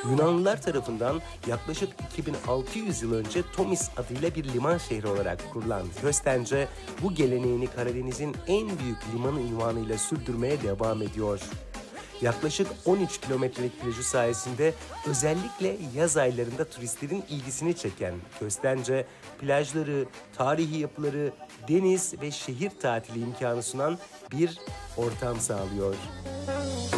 Yunanlılar tarafından yaklaşık 2600 yıl önce Tomis adıyla bir liman şehri olarak kurulan Köstence, bu geleneğini Karadeniz'in en büyük limanı unvanıyla sürdürmeye devam ediyor. Yaklaşık 13 kilometrelik plajı sayesinde özellikle yaz aylarında turistlerin ilgisini çeken Köstence, plajları, tarihi yapıları, deniz ve şehir tatili imkanı sunan bir ortam sağlıyor.